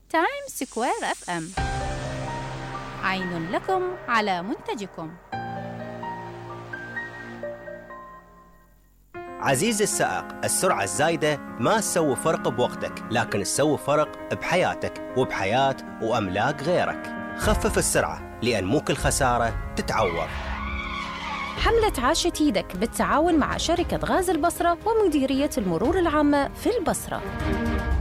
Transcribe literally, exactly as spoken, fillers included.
تايم سكوير اف ام، عين لكم على منتجكم. عزيزي السائق، السرعة الزايدة ما تسوي فرق بوقتك، لكن تسوي فرق بحياتك وبحياة وأملاك غيرك. خفف السرعة، لأن مو كل خسارة تتعوض. حملة عاشت يدك بالتعاون مع شركة غاز البصرة ومديرية المرور العامة في البصرة.